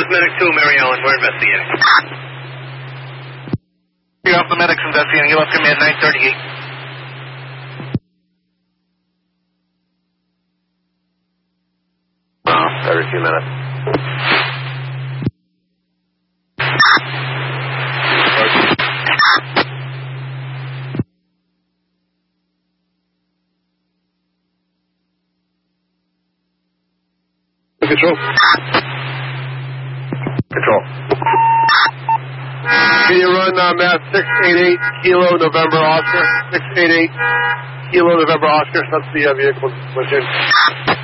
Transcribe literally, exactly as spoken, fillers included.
is Medic two, Mary Ellen. We're investigating. You're off the Medic's investigating. You left command nine thirty-eight. Oh, every few minutes. Control. Control. Can you run uh, mass six eight eight Kilo November Oscar? six eight eight Kilo November Oscar. That's the uh, vehicle position.